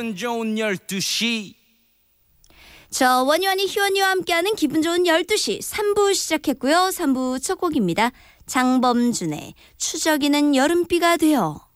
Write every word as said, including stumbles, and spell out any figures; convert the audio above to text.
기분 좋은 열두 시. 저 원유한이 희원이와 함께하는 기분 좋은 열두 시 삼 부 시작했고요. 삼 부 첫 곡입니다. 장범준의 추적이는 여름비가 되어.